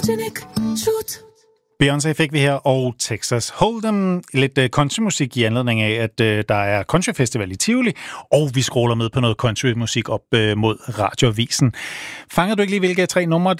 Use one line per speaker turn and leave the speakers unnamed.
Beyoncé fik vi her, og Texas Hold'em. Lidt countrymusik i anledning af, at der er countryfestival i Tivoli, og vi scroller med på noget countrymusik op mod Radioavisen. Fanger du ikke lige, hvilke 3 numre